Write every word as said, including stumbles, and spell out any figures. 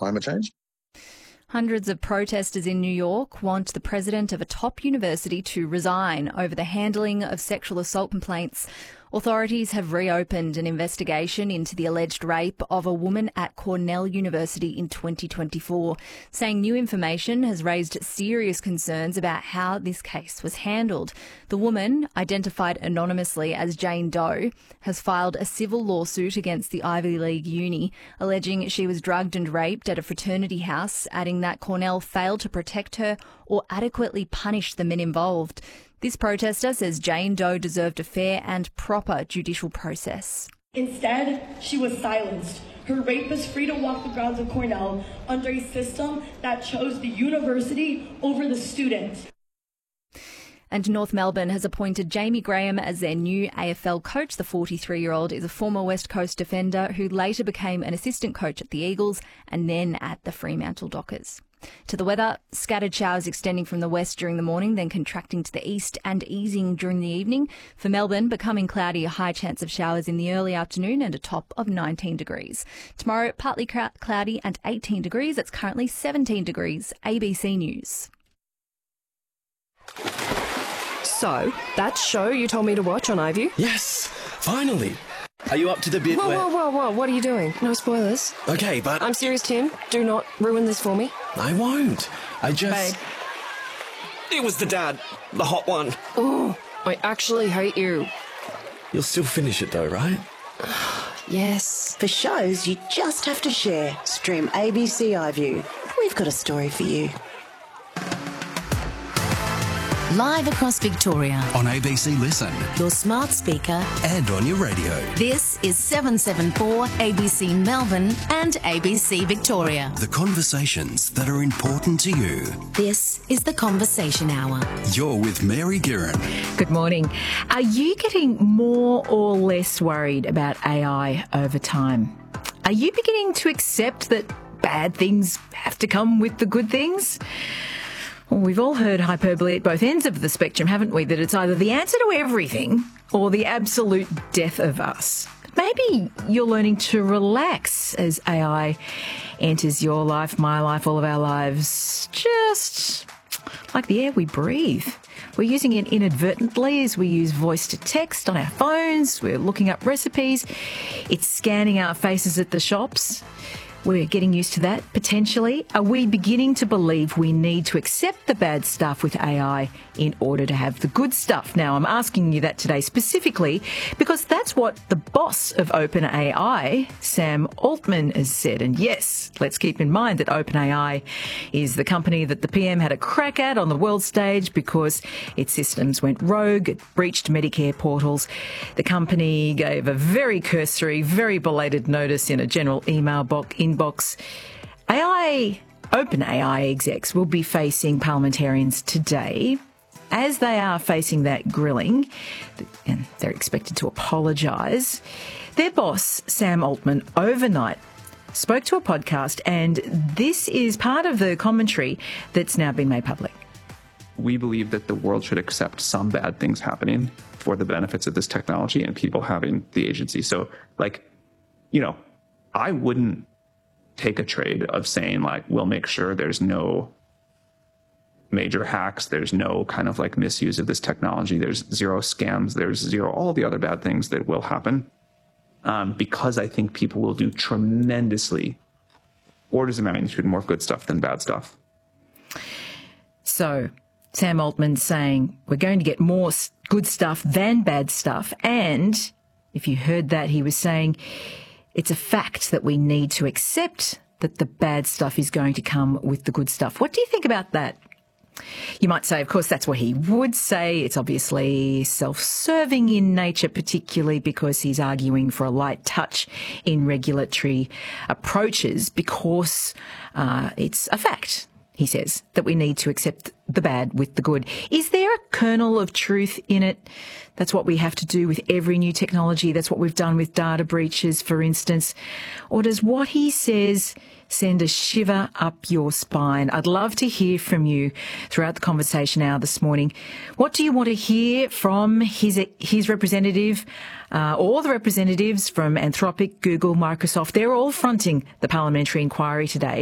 climate change. Hundreds of protesters in New York want the president of a top university to resign over the handling of sexual assault complaints. Authorities have reopened an investigation into the alleged rape of a woman at Cornell University in twenty twenty-four, saying new information has raised serious concerns about how this case was handled. The woman, identified anonymously as Jane Doe, has filed a civil lawsuit against the Ivy League uni, alleging she was drugged and raped at a fraternity house, adding that Cornell failed to protect her or adequately punish the men involved. This protester says Jane Doe deserved a fair and proper judicial process. Instead, she was silenced. Her rape was free to walk the grounds of Cornell under a system that chose the university over the student. And North Melbourne has appointed Jamie Graham as their new A F L coach. The forty-three-year-old is a former West Coast defender who later became an assistant coach at the Eagles and then at the Fremantle Dockers. To the weather, scattered showers extending from the west during the morning, then contracting to the east and easing during the evening. For Melbourne, becoming cloudy, a high chance of showers in the early afternoon and a top of nineteen degrees. Tomorrow, partly cloudy and eighteen degrees. It's currently seventeen degrees. A B C News. So, that show you told me to watch on iView? Yes, finally. Are you up to the bit whoa, where... Whoa, whoa, whoa, what are you doing? No spoilers. Okay, but... I'm serious, Tim. Do not ruin this for me. I won't. I just... Babe. It was the dad. The hot one. Oh, I actually hate you. You'll still finish it though, right? Yes. For shows you just have to share. Stream A B C iView. We've got a story for you. Live across Victoria. On A B C Listen. Your smart speaker. And on your radio. This is seven seven four A B C Melbourne and A B C Victoria. The conversations that are important to you. This is The Conversation Hour. You're with Mary Guerin. Good morning. Are you getting more or less worried about A I over time? Are you beginning to accept that bad things have to come with the good things? Well, we've all heard hyperbole at both ends of the spectrum, haven't we? That it's either the answer to everything or the absolute death of us. Maybe you're learning to relax as A I enters your life, my life, all of our lives, just like the air we breathe. We're using it inadvertently as we use voice to text on our phones. We're looking up recipes. It's scanning our faces at the shops. We're getting used to that, potentially. Are we beginning to believe we need to accept the bad stuff with A I in order to have the good stuff? Now, I'm asking you that today specifically because that's what the boss of OpenAI, Sam Altman, has said. And yes, let's keep in mind that OpenAI is the company that the P M had a crack at on the world stage because its systems went rogue, it breached Medicare portals. The company gave a very cursory, very belated notice in a general email box in Inbox. A I, OpenAI execs will be facing parliamentarians today as they are facing that grilling, and they're expected to apologise. Their boss, Sam Altman, overnight spoke to a podcast, and this is part of the commentary that's now been made public. We believe that the world should accept some bad things happening for the benefits of this technology and people having the agency. So, like, you know, I wouldn't take a trade of saying, like, we'll make sure there's no major hacks, there's no kind of like misuse of this technology, there's zero scams, there's zero all the other bad things that will happen, um, because I think people will do tremendously orders of magnitude more good stuff than bad stuff. So Sam Altman saying we're going to get more good stuff than bad stuff, and if you heard that, he was saying it's a fact that we need to accept that the bad stuff is going to come with the good stuff. What do you think about that? You might say, of course, that's what he would say. It's obviously self-serving in nature, particularly because he's arguing for a light touch in regulatory approaches because uh, it's a fact, he says, that we need to accept the bad with the good. Is there a kernel of truth in it? That's what we have to do with every new technology. That's what we've done with data breaches, for instance. Or does what he says send a shiver up your spine? I'd love to hear from you throughout the conversation hour this morning. What do you want to hear from his his representative uh, or the representatives from Anthropic, Google, Microsoft? They're all fronting the parliamentary inquiry today.